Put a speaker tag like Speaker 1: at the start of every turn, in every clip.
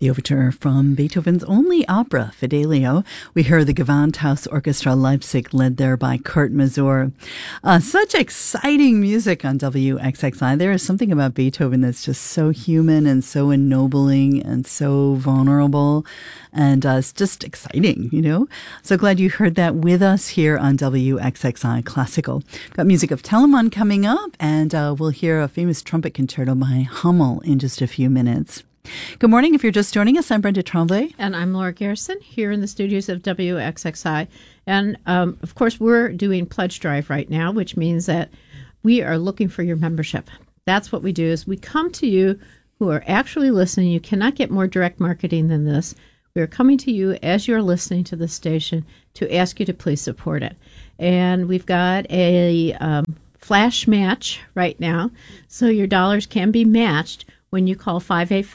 Speaker 1: The overture from Beethoven's only opera, Fidelio. We heard the Gewandhaus Orchestra Leipzig, led there by Kurt Masur. Such exciting music on WXXI. There is something about Beethoven that's just so human and so ennobling and so vulnerable. And it's just exciting, you know. So glad you heard that with us here on WXXI Classical. Got music of Telemann coming up, and we'll hear a famous trumpet concerto by Hummel in just a few minutes. Good morning. If you're just joining us, I'm Brenda Tremblay.
Speaker 2: And I'm Laura Garrison here in the studios of WXXI. And, of course, we're doing Pledge Drive right now, which means that we are looking for your membership. That's what we do, is we come to you who are actually listening. You cannot get more direct marketing than this. We are coming to you as you're listening to the station to ask you to please support it. And we've got a flash match right now, so your dollars can be matched when you call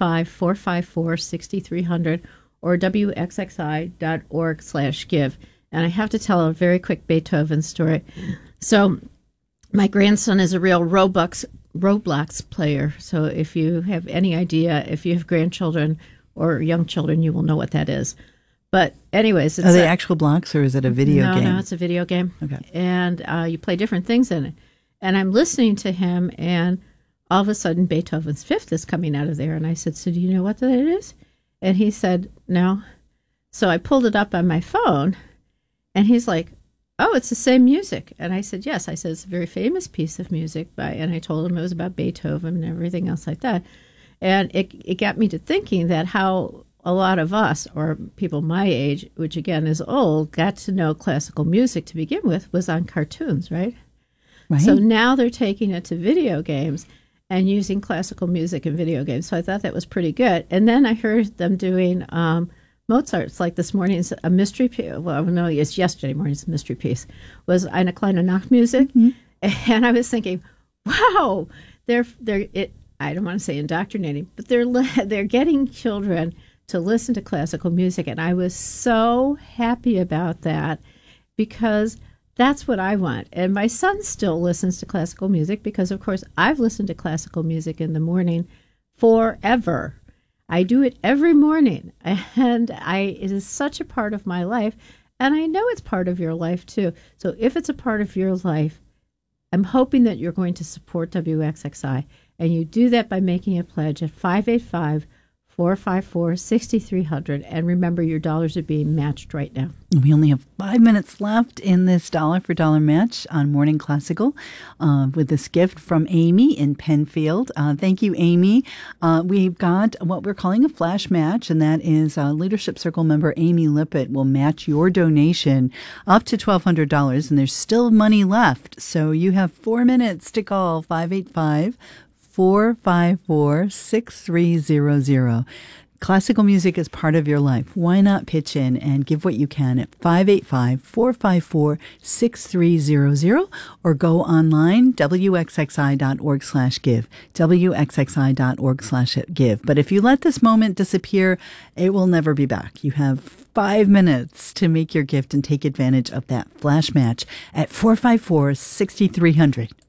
Speaker 2: 585-454-6300 or wxxi.org/give. And I have to tell a very quick Beethoven story. So my grandson is a real Roblox player. So if you have any idea, if you have grandchildren or young children, you will know what that is. But anyways,
Speaker 1: are they actual blocks or is it a video game?
Speaker 2: No, it's a video game.
Speaker 1: Okay.
Speaker 2: And you play different things in it. And I'm listening to him, and all of a sudden, Beethoven's Fifth is coming out of there. And I said, so do you know what that is? And he said, no. So I pulled it up on my phone, and he's like, oh, it's the same music. And I said, yes. I said, it's a very famous piece of music. And I told him it was about Beethoven and everything else like that. And it got me to thinking that how a lot of us, or people my age, which again is old, got to know classical music to begin with was on cartoons, right?
Speaker 1: Right.
Speaker 2: So now they're taking it to video games and using classical music in video games. So I thought that was pretty good. And then I heard them doing Mozart's, like this morning's a mystery piece. Well, no, it's yesterday morning's mystery piece was Eine kleine Nachtmusik. Mm-hmm. And I was thinking, wow, I don't want to say indoctrinating, but they're getting children to listen to classical music. And I was so happy about that because that's what I want. And my son still listens to classical music because, of course, I've listened to classical music in the morning forever. I do it every morning, and it is such a part of my life, and I know it's part of your life, too. So if it's a part of your life, I'm hoping that you're going to support WXXI, and you do that by making a pledge at 585-454-6300. And remember, your dollars are being matched right now.
Speaker 1: We only have 5 minutes left in this dollar for dollar match on Morning Classical with this gift from Amy in Penfield. Thank you, Amy. We've got what we're calling a flash match, and that is Leadership Circle member Amy Lippett will match your donation up to $1,200, and there's still money left. So you have 4 minutes to call 585-454-6300. Classical music is part of your life. Why not pitch in and give what you can at 585-454-6300 or go online, wxxi.org/give, wxxi.org/give. But if you let this moment disappear, it will never be back. You have 5 minutes to make your gift and take advantage of that flash match at 454-6300.